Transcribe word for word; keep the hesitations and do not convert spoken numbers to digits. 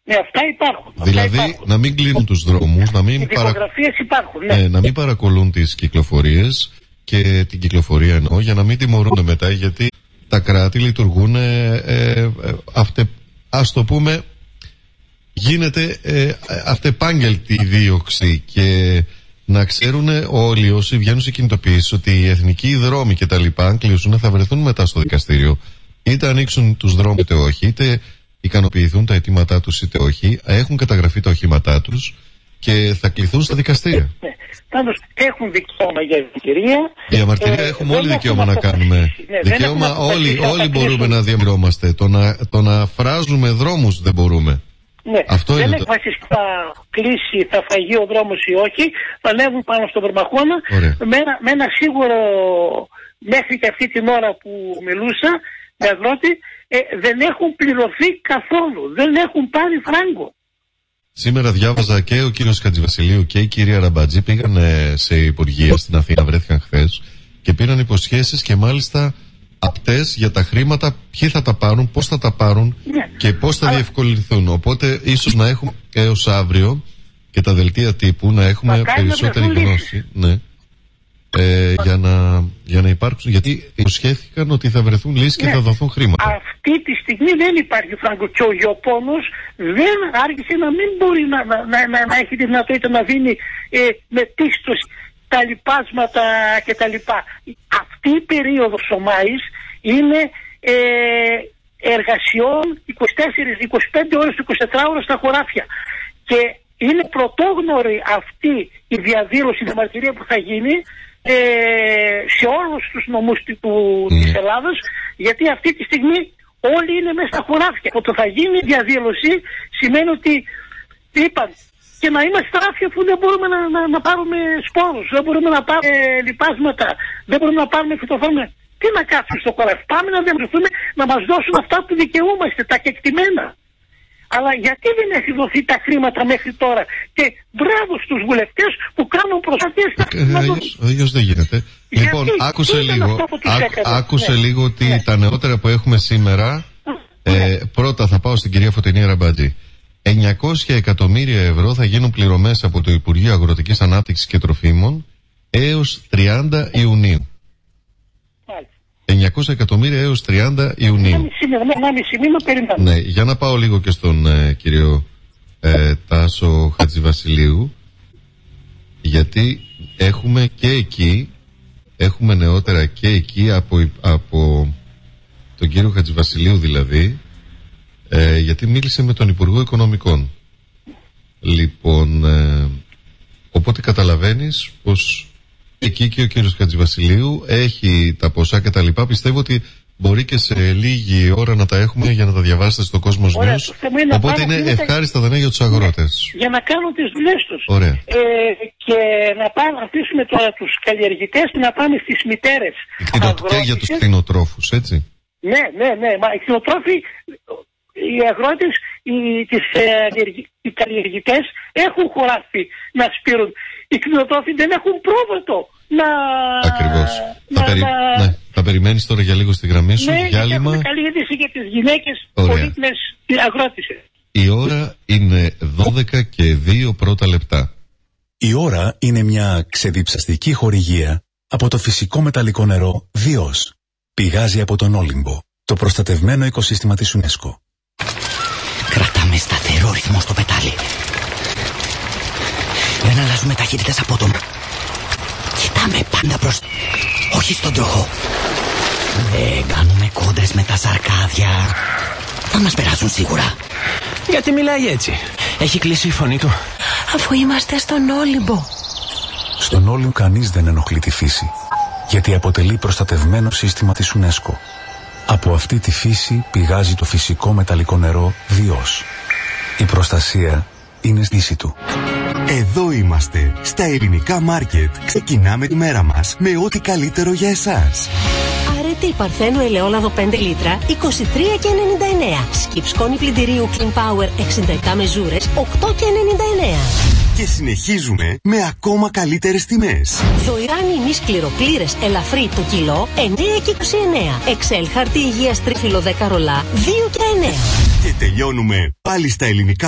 Ναι, αυτά υπάρχουν. Δηλαδή αυτά υπάρχουν. να μην κλείνουν τους δρόμους, να μην, οι παρα... υπάρχουν, ναι. Ναι, να μην παρακολούν τις κυκλοφορίες και την κυκλοφορία εννοώ, για να μην τιμωρούνται μετά, γιατί τα κράτη λειτουργούν ε, ε, ε, αυτε, ας το πούμε, γίνεται ε, αυτεπάγγελτη η δίωξη, και να ξέρουν όλοι όσοι βγαίνουν σε κινητοποιήσεις ότι οι εθνικοί δρόμοι και τα λοιπά, αν κλείσουν, θα βρεθούν μετά στο δικαστήριο. Είτε ανοίξουν τους δρόμους είτε όχι, είτε ικανοποιηθούν τα αιτήματά τους είτε όχι, έχουν καταγραφεί τα οχήματά τους και θα κληθούν στα δικαστήρια. Ναι. Πάντως έχουν δικαίωμα για διαμαρτυρία. Διαμαρτυρία ε, έχουμε όλοι δικαίωμα να κάνουμε. Ναι, δικαίωμα όλοι, όλοι μπορούμε να διαμοιρώμαστε. Το να, το να φράζουμε δρόμους δεν μπορούμε. Ναι. Αυτό δεν είναι έχει βασιστεί θα κλείσει, θα φαγεί ο δρόμος ή όχι. Θα ανέβουν πάνω στον Περμαχώνα με ένα, με ένα σίγουρο, μέχρι και αυτή την ώρα που μιλούσα με αγρότη, ε, δεν έχουν πληρωθεί καθόλου. Δεν έχουν πάρει φράγκο. Σήμερα διάβαζα και ο κύριος Χατζηβασιλείου και η κυρία Ραμπατζή πήγαν σε υπουργεία στην Αθήνα, βρέθηκαν χθες και πήραν υποσχέσεις και μάλιστα απτές για τα χρήματα, ποιοι θα τα πάρουν, πώς θα τα πάρουν ναι. και πώς θα Αλλά... διευκολυνθούν. Οπότε ίσως να έχουμε έως αύριο και τα δελτία τύπου να έχουμε Μα περισσότερη γνώση ναι, ε, για, να, για να υπάρξουν, γιατί υποσχέθηκαν ότι θα βρεθούν λύσεις ναι. και θα δοθούν χρήματα. Αυτή τη στιγμή δεν υπάρχει φράγκο και ο γεωπόνος δεν άρχισε να μην μπορεί να, να, να, να, να έχει τη δυνατότητα να δίνει ε, με πίστοση τα λοιπάσματα και τα λοιπά. Αυτή η περίοδος ο Μάης είναι ε, εργασιών είκοσι τέσσερις, είκοσι πέντε ώρες, είκοσι τέσσερις ώρες στα χωράφια. Και είναι πρωτόγνωρη αυτή η διαδήλωση, η διαμαρτυρία που θα γίνει ε, σε όλους τους νομούς του, mm. της Ελλάδας, γιατί αυτή τη στιγμή όλοι είναι μέσα στα χωράφια. Όταν θα γίνει η διαδήλωση σημαίνει ότι είπαν και να είμαστε στράφια αφού δεν μπορούμε να, να, να πάρουμε σπόρους, δεν μπορούμε να πάρουμε ε, λοιπάσματα, δεν μπορούμε να πάρουμε φυτοφάρμακα. Τι να κάτσουμε στο χωράφι, πάμε να διαμαρτυρηθούμε να μας δώσουν αυτά που δικαιούμαστε, τα κεκτημένα. Αλλά γιατί δεν έχει δοθεί τα χρήματα μέχρι τώρα, και μπράβο στους βουλευτές που κάνουν προσπάθειες να δώσουν. Αλλιώς δεν γίνεται. Γιατί, λοιπόν, άκουσε λίγο, άκ, άκουσε ναι. λίγο ότι ναι. τα νεότερα που έχουμε σήμερα, ναι. ε, πρώτα θα πάω στην κυρία Φωτεινή Ραμπατζή. εννιακόσια εκατομμύρια ευρώ θα γίνουν πληρωμές από το Υπουργείο Αγροτικής Ανάπτυξης και Τροφίμων έως τριάντα Ιουνίου. εννιακόσια εκατομμύρια έως τριάντα Ιουνίου. Ναι, για να πάω λίγο και στον ε, κύριο ε, Τάσο Χατζηβασιλείου, γιατί έχουμε και εκεί, έχουμε νεότερα και εκεί από, από τον κύριο Χατζηβασιλείου δηλαδή, ε, γιατί μίλησε με τον Υπουργό Οικονομικών. Λοιπόν, ε, οπότε καταλαβαίνεις πως εκεί και ο κύριος Χατζηβασιλείου έχει τα ποσά και τα λοιπά. Πιστεύω ότι μπορεί και σε λίγη ώρα να τα έχουμε για να τα διαβάσετε στο Κόσμος News. Οπότε είναι ευχάριστα τα νέα για τους αγρότες. Για να κάνουν τις δουλειές τους. Ωραία. Ε, και να πάμε να αφήσουμε τώρα τους καλλιεργητές και να πάμε στις μητέρες. Και για τους κτηνοτρόφους, έτσι. Ναι, ναι, ναι. Μα οι κτηνοτρόφοι, οι αγρότες, οι, τις, ε, οι καλλιεργητές έχουν χωράφι να σπείρουν. Οι κτηνοτρόφοι δεν έχουν πρόβατο να... Ακριβώς. Να, θα, περι... να... ναι. θα περιμένεις τώρα για λίγο στη γραμμή σου. Ναι, διάλειμμα. Έχουμε καλή είδηση για τις γυναίκες πολύτιμες αγρότησες. Η ώρα είναι δώδεκα και δύο πρώτα λεπτά. Η ώρα είναι μια ξεδιψαστική χορηγία από το φυσικό μεταλλικό νερό Διός. Πηγάζει από τον Όλυμπο, το προστατευμένο οικοσύστημα της UNESCO. Κρατάμε σταθερό ρυθμό στο πετάλι. Δεν αλλάζουμε ταχύτητες απότομα. Κοιτάμε πάντα προς... όχι στον τροχό. Δεν κάνουμε κόντρες με τα σαρκάδια. Θα μας περάσουν σίγουρα. Γιατί μιλάει έτσι? Έχει κλείσει η φωνή του. Αφού είμαστε στον Όλυμπο. Στον Όλυμπο κανείς δεν ενοχλεί τη φύση, γιατί αποτελεί προστατευμένο σύστημα της UNESCO. Από αυτή τη φύση πηγάζει το φυσικό μεταλλικό νερό Διός. Η προστασία είναι στήση του. Εδώ είμαστε, στα ελληνικά μάρκετ. Ξεκινάμε τη μέρα μας με ό,τι καλύτερο για εσάς. Αρετή Παρθένου ελαιόλαδο πέντε λίτρα, είκοσι τρία και ενενήντα εννέα. Σκιπ σκόνη πλυντηρίου Clean Power εξήντα επτά μεζούρες, οκτώ και ενενήντα εννέα. Και συνεχίζουμε με ακόμα καλύτερες τιμές. Δωηράνι ημί σκληροπλήρες ελαφρύ το κιλό, εννέα και είκοσι εννέα. Εξέλ χαρτί υγείας τρίφυλλο δέκα ρολά, δύο και εννέα. Και τελειώνουμε πάλι στα ελληνικά